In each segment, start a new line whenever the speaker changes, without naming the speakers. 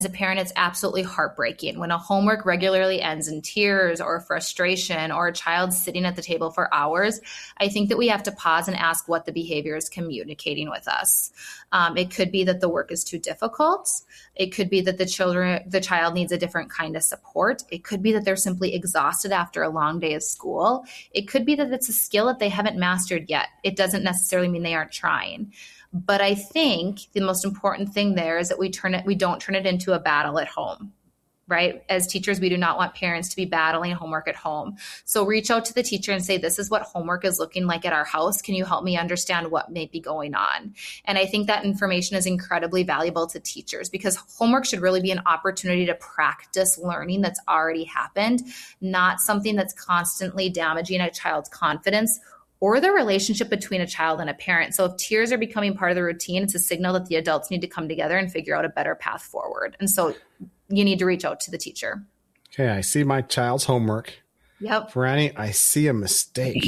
a parent, it's absolutely heartbreaking when a homework regularly ends in tears or frustration or a child sitting at the table for hours. I think that we have to pause and ask what the behavior is communicating with us. It could be that the work is too difficult. It could be that the child needs a different kind of support. It could be that they're simply exhausted after a long day of school. It could be that it's a skill that they haven't mastered yet. It doesn't necessarily mean they aren't trying. But I think the most important thing there is that we don't turn it into a battle at home, right? As teachers, we do not want parents to be battling homework at home. So reach out to the teacher and say, this is what homework is looking like at our house. Can you help me understand what may be going on? And I think that information is incredibly valuable to teachers because homework should really be an opportunity to practice learning that's already happened, not something that's constantly damaging a child's confidence or the relationship between a child and a parent. So if tears are becoming part of the routine, it's a signal that the adults need to come together and figure out a better path forward. And so you need to reach out to the teacher.
Okay, I see my child's homework.
Yep.
Franny, I see a mistake.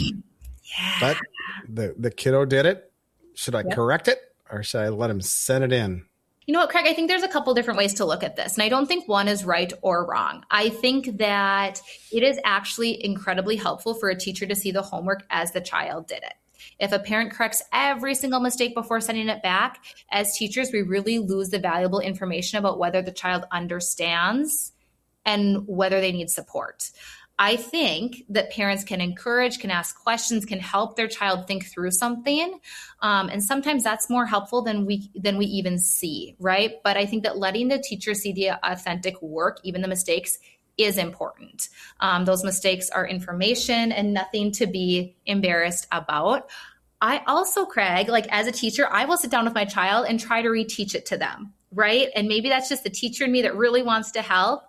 Yeah.
But the kiddo did it. Should I correct it or should I let him send it in?
You know what, Craig, I think there's a couple different ways to look at this. And I don't think one is right or wrong. I think that it is actually incredibly helpful for a teacher to see the homework as the child did it. If a parent corrects every single mistake before sending it back, as teachers, we really lose the valuable information about whether the child understands and whether they need support. I think that parents can encourage, can ask questions, can help their child think through something. And sometimes that's more helpful than we even see, right? But I think that letting the teacher see the authentic work, even the mistakes, is important. Those mistakes are information and nothing to be embarrassed about. I also, Craig, like as a teacher, I will sit down with my child and try to reteach it to them, right? And maybe that's just the teacher in me that really wants to help.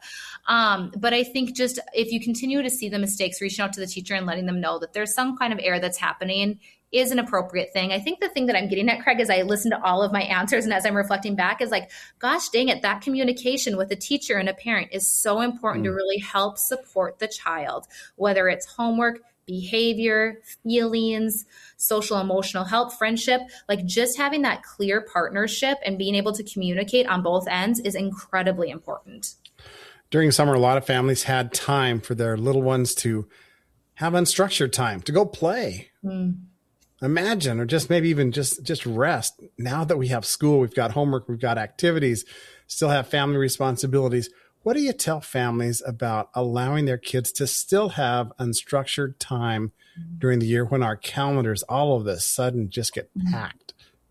But I think just if you continue to see the mistakes, reaching out to the teacher and letting them know that there's some kind of error that's happening is an appropriate thing. I think the thing that I'm getting at, Craig, as I listen to all of my answers and as I'm reflecting back is like, gosh, dang it, that communication with a teacher and a parent is so important to really help support the child, whether it's homework, behavior, feelings, social, emotional help, friendship, like just having that clear partnership and being able to communicate on both ends is incredibly important.
During summer, a lot of families had time for their little ones to have unstructured time, to go play. Imagine, or just maybe even just rest. Now that we have school, we've got homework, we've got activities, still have family responsibilities. What do you tell families about allowing their kids to still have unstructured time during the year when our calendars all of a sudden just get packed?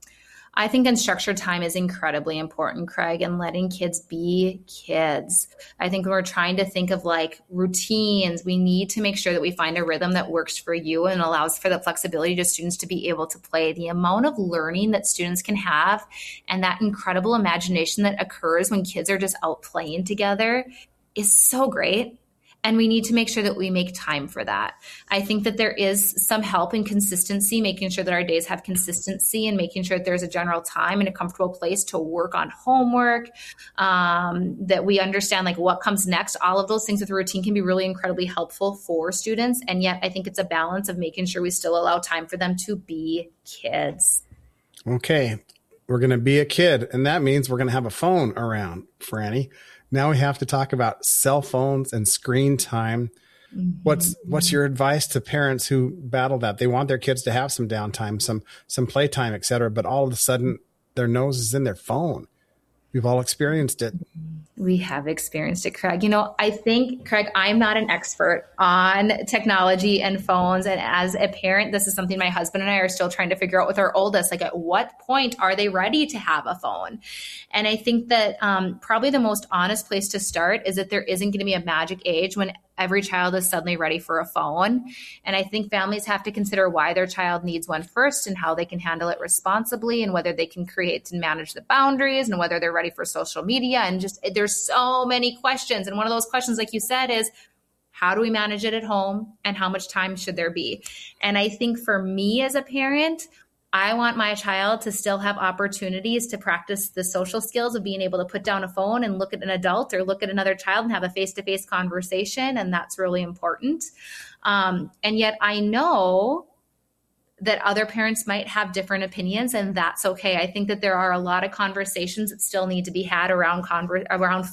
I think unstructured time is incredibly important, Craig, and letting kids be kids. I think when we're trying to think of like routines, we need to make sure that we find a rhythm that works for you and allows for the flexibility to students to be able to play. The amount of learning that students can have and that incredible imagination that occurs when kids are just out playing together is so great. And we need to make sure that we make time for that. I think that there is some help in consistency, making sure that our days have consistency and making sure that there's a general time and a comfortable place to work on homework, that we understand like what comes next. All of those things with a routine can be really incredibly helpful for students. And yet I think it's a balance of making sure we still allow time for them to be kids.
Okay, we're going to be a kid, and that means we're going to have a phone around, Franny. Now we have to talk about cell phones and screen time. What's your advice to parents who battle that? They want their kids to have some downtime, some playtime, et cetera, but all of a sudden their nose is in their phone. We've all experienced it.
We have experienced it, Craig. You know, I think, Craig, I'm not an expert on technology and phones. And as a parent, this is something my husband and I are still trying to figure out with our oldest. Like, at what point are they ready to have a phone? And I think that probably the most honest place to start is that there isn't going to be a magic age when every child is suddenly ready for a phone. And I think families have to consider why their child needs one first and how they can handle it responsibly and whether they can create and manage the boundaries and whether they're ready for social media. And just there's so many questions. And one of those questions, like you said, is how do we manage it at home and how much time should there be? And I think for me as a parent, I want my child to still have opportunities to practice the social skills of being able to put down a phone and look at an adult or look at another child and have a face-to-face conversation. And that's really important. And yet I know that other parents might have different opinions, and that's okay. I think that there are a lot of conversations that still need to be had around